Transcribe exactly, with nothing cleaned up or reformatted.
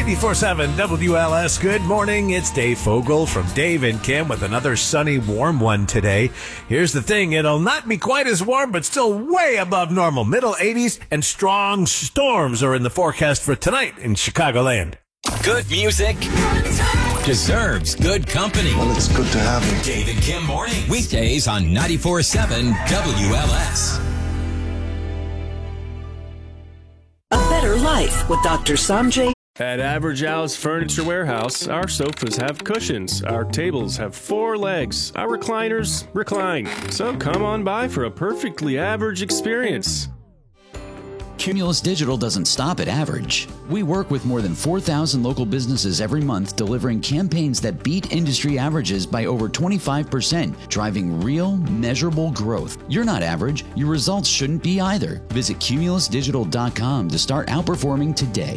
ninety-four point seven W L S. Good morning. It's Dave Fogel from Dave and Kim with another sunny, warm one today. Here's the thing. It'll not be quite as warm, but still way above normal. Middle eighties and strong storms are in the forecast for tonight in Chicagoland. Good music deserves good company. Well, it's good to have you. Dave and Kim morning. Weekdays on ninety-four point seven W L S. A better life with Doctor Sanjay. At Average Al's Furniture Warehouse, our sofas have cushions, our tables have four legs, our recliners recline. So come on by for a perfectly average experience. Cumulus Digital doesn't stop at average. We work with more than four thousand local businesses every month, delivering campaigns that beat industry averages by over twenty-five percent, driving real, measurable growth. You're not average. Your results shouldn't be either. Visit cumulus digital dot com to start outperforming today.